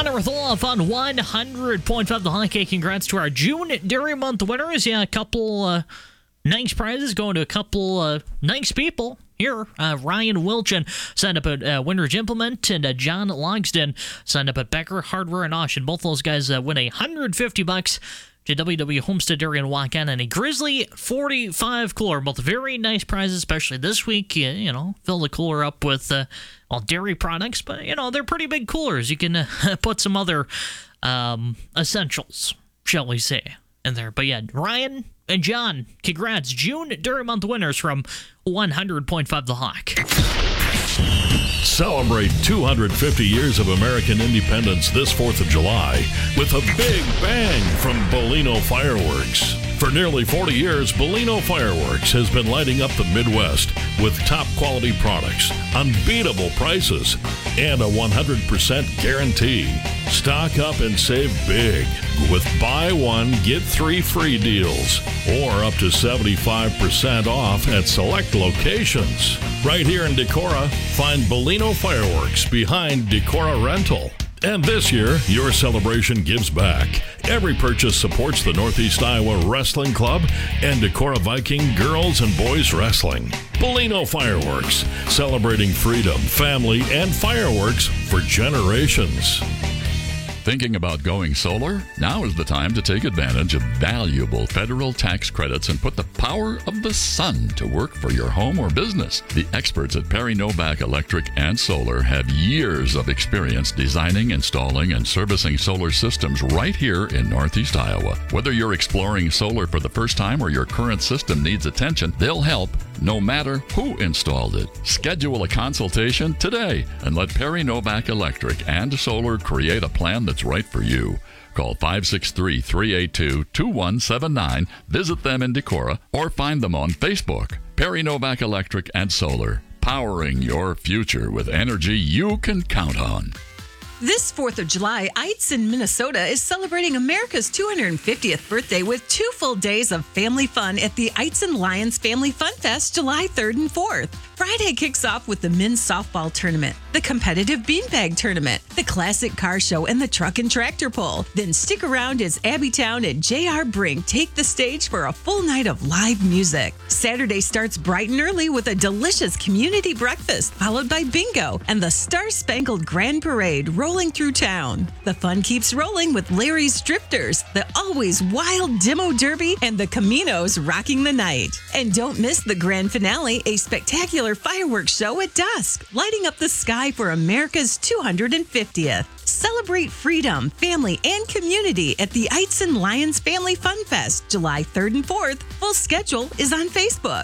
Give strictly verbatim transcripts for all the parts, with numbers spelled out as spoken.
Winner with Olaf on one hundred point five The Hockey. Congrats to our June Dairy Month winners. Yeah, a couple uh, nice prizes going to a couple uh, nice people here. Uh, Ryan Wilchin signed up at uh, Windridge Implement, and uh, John Logsden signed up at Becker Hardware in Osh. And both those guys uh, win a one hundred fifty bucks to W W Homestead Dairy and Walk-On and a Grizzly forty-five cooler. Both very nice prizes, especially this week. You, you know, fill the cooler up with uh, well, dairy products, but, you know, they're pretty big coolers. You can uh, put some other um, essentials, shall we say, in there. But, yeah, Ryan and John, congrats. June Dairy Month winners from one hundred point five The Hawk. Celebrate two hundred fifty years of American independence this fourth of July with a big bang from Bolino Fireworks. For nearly forty years, Bolino Fireworks has been lighting up the Midwest with top quality products, unbeatable prices, and a one hundred percent guarantee. Stock up and save big with buy one, get three free deals, or up to seventy-five percent off at select locations. Right here in Decorah, find Bolino Fireworks behind Decorah Rental. And this year, your celebration gives back. Every purchase supports the Northeast Iowa Wrestling Club and Decorah Viking Girls and Boys Wrestling. Bolino Fireworks, celebrating freedom, family, and fireworks for generations. Thinking about going solar? Now is the time to take advantage of valuable federal tax credits and put the power of the sun to work for your home or business. The experts at Perry Novak Electric and Solar have years of experience designing, installing, and servicing solar systems right here in Northeast Iowa. Whether you're exploring solar for the first time or your current system needs attention, they'll help no matter who installed it. Schedule a consultation today and let Perry Novak Electric and Solar create a plan that's right for you. Call five six three, three eight two, two one seven nine, visit them in Decorah, or find them on Facebook. Perry Novak Electric and Solar, powering your future with energy you can count on. This fourth of July, Eitzen, Minnesota is celebrating America's two hundred fiftieth birthday with two full days of family fun at the Eitzen Lions Family Fun Fest July third and fourth. Friday kicks off with the men's softball tournament, the competitive beanbag tournament, the classic car show, and the truck and tractor pull. Then stick around as Abbytown and J R. Brink take the stage for a full night of live music. Saturday starts bright and early with a delicious community breakfast, followed by bingo and the Star-Spangled Grand Parade rolling through town. The fun keeps rolling with Larry's Drifters, the always wild Demo Derby, and the Caminos rocking the night. And don't miss the grand finale, a spectacular fireworks show at dusk, lighting up the sky for America's two hundred fiftieth. Celebrate freedom, family, and community at the Eitzen Lions Family Fun Fest, July third and fourth. Full schedule is on Facebook.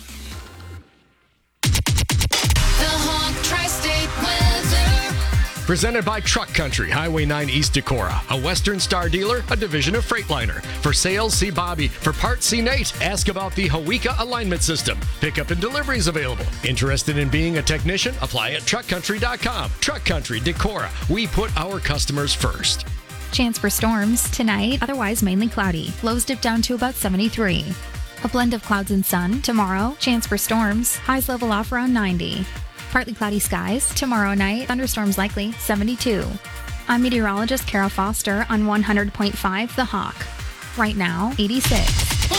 The Hawk Tri-State Weather. Presented by Truck Country, Highway nine East Decorah, a Western Star dealer, a division of Freightliner. For sales, see Bobby. For parts, see Nate. Ask about the Hawika alignment system. Pickup and deliveries available. Interested in being a technician? Apply at truck country dot com. Truck Country, Decorah. We put our customers first. Chance for storms tonight, otherwise mainly cloudy. Lows dip down to about seventy-three. A blend of clouds and sun tomorrow. Chance for storms. Highs level off around ninety. Partly cloudy skies tomorrow night. Thunderstorms likely, seventy-two. I'm meteorologist Kara Foster on one hundred point five The Hawk. Right now, eighty-six.